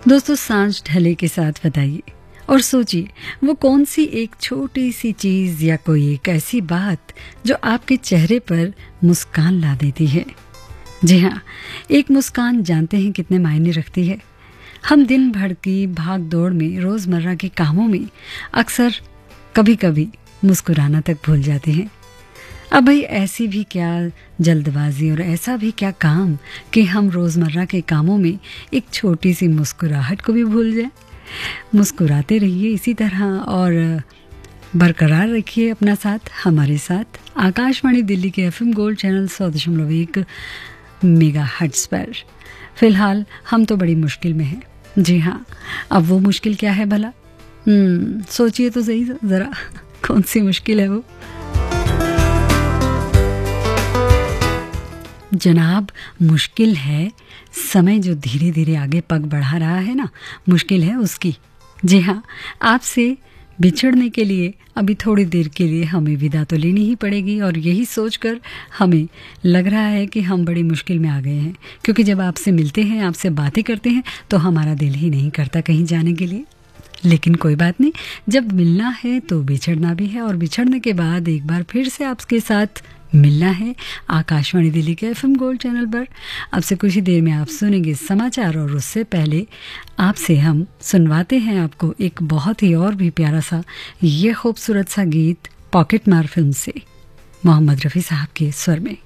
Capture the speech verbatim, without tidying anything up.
दोस्तों, सांझ ढले के साथ बताइए और सोचिए वो कौन सी एक छोटी सी चीज या कोई एक ऐसी बात जो आपके चेहरे पर मुस्कान ला देती है। जी हाँ, एक मुस्कान जानते हैं कितने मायने रखती है। हम दिन भर की भाग दौड़ में, रोजमर्रा के कामों में अक्सर कभी कभी मुस्कुराना तक भूल जाते हैं। अब भाई ऐसी भी क्या जल्दबाजी और ऐसा भी क्या काम कि हम रोज़मर्रा के कामों में एक छोटी सी मुस्कुराहट को भी भूल जाए। मुस्कुराते रहिए इसी तरह और बरकरार रखिए अपना साथ हमारे साथ आकाशवाणी दिल्ली के एफएम गोल्ड चैनल सौ दशमलव एक मेगा हर्ट्ज पर। फिलहाल हम तो बड़ी मुश्किल में हैं। जी हाँ, अब वो मुश्किल क्या है भला? हम्म सोचिए तो सही ज़रा, कौन सी मुश्किल है वो? जनाब, मुश्किल है समय जो धीरे धीरे आगे पग बढ़ा रहा है ना, मुश्किल है उसकी। जी हाँ, आपसे बिछड़ने के लिए अभी थोड़ी देर के लिए हमें विदा तो लेनी ही पड़ेगी और यही सोचकर हमें लग रहा है कि हम बड़ी मुश्किल में आ गए हैं, क्योंकि जब आपसे मिलते हैं, आपसे बातें करते हैं तो हमारा दिल ही नहीं करता कहीं जाने के लिए। लेकिन कोई बात नहीं, जब मिलना है तो बिछड़ना भी है और बिछड़ने के बाद एक बार फिर से आपके साथ मिलना है आकाशवाणी दिल्ली के एफएम गोल्ड चैनल पर। अब से कुछ ही देर में आप सुनेंगे समाचार और उससे पहले आपसे हम सुनवाते हैं आपको एक बहुत ही और भी प्यारा सा ये खूबसूरत सा गीत पॉकेट मार फिल्म से, मोहम्मद रफ़ी साहब के स्वर में।